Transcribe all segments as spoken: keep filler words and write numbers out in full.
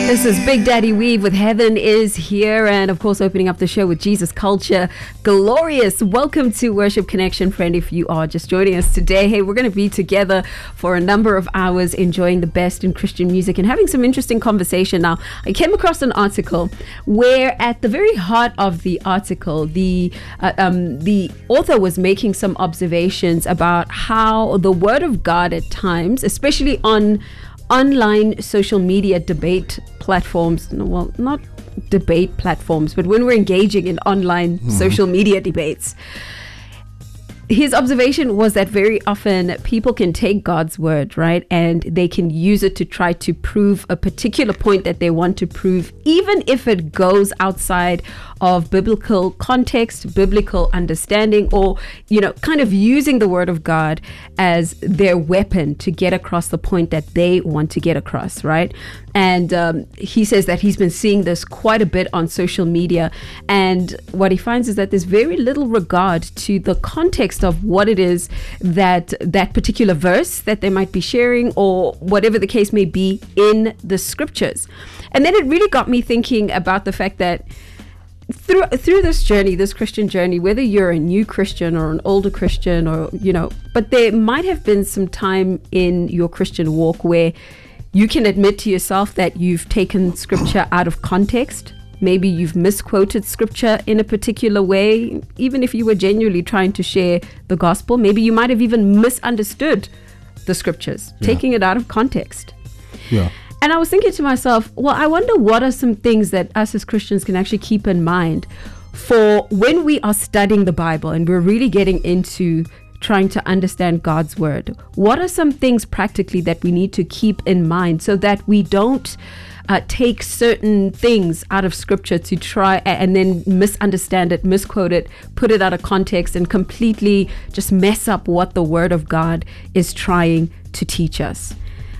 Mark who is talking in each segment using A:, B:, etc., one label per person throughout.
A: This is Big Daddy Weave with Heaven is Here, and of course opening up the show with Jesus Culture. Glorious. Welcome to Worship Connection, friend. If you are just joining us today, hey, we're going to be together for a number of hours enjoying the best in Christian music and having some interesting conversation. Now, I came across an article where at the very heart of the article, the uh, um, the author was making some observations about how the Word of God at times, especially on online social media debate platforms, well, not debate platforms, but when we're engaging in online mm-hmm. social media debates, his observation was that very often people can take God's word, right, and they can use it to try to prove a particular point that they want to prove, even if it goes outside of biblical context, biblical understanding, or, you know, kind of using the word of God as their weapon to get across the point that they want to get across, right? And um, he says that he's been seeing this quite a bit on social media. And what he finds is that there's very little regard to the context of what it is that that particular verse that they might be sharing, or whatever the case may be, in the scriptures. And then it really got me thinking about the fact that through through this journey, this Christian journey, whether you're a new Christian or an older Christian, or, you know, but there might have been some time in your Christian walk where you can admit to yourself that you've taken scripture out of context. Maybe you've misquoted scripture in a particular way, even if you were genuinely trying to share the gospel. Maybe you might have even misunderstood the scriptures, yeah. taking it out of context.
B: Yeah.
A: And I was thinking to myself, well, I wonder what are some things that us as Christians can actually keep in mind for when we are studying the Bible and we're really getting into trying to understand God's word. What are some things practically that we need to keep in mind so that we don't uh, take certain things out of scripture to try and then misunderstand it, misquote it, put it out of context, and completely just mess up what the word of God is trying to teach us?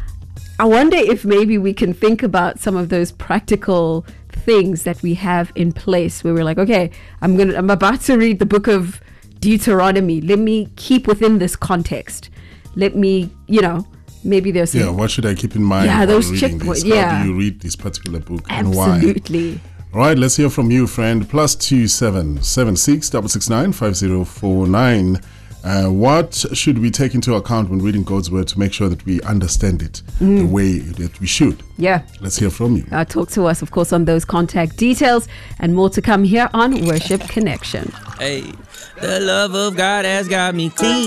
A: I wonder if maybe we can think about some of those practical things that we have in place where we're like, okay, I'm gonna, I'm about to read the book of Deuteronomy. Let me keep within this context. Let me, you know, maybe there's
B: yeah. What should I keep in mind?
A: Yeah, those checkpoints. Yeah.
B: How do you read this particular book
A: Absolutely.
B: and why?
A: Absolutely.
B: All right, let's hear from you, friend. Plus two seven seven six double six nine five zero four nine. Uh, what should we take into account when reading God's word to make sure that we understand it mm. the way that we should?
A: Yeah.
B: Let's hear from you.
A: Uh, talk to us, of course, on those contact details, and more to come here on Worship Connection.
C: Hey, the love of God has got me clean.